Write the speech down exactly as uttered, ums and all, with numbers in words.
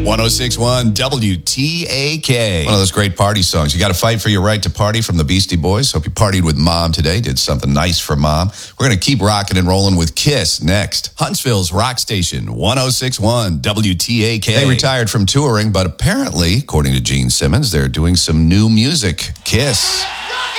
one oh six point one W T A K. One of those great party songs. You got to fight for your right to party from the Beastie Boys. Hope you partied with Mom today. Did something nice for Mom. We're going to keep rocking and rolling with Kiss next. Huntsville's Rock Station, one oh six point one W T A K. They retired from touring, but apparently, according to Gene Simmons, they're doing some new music. Kiss.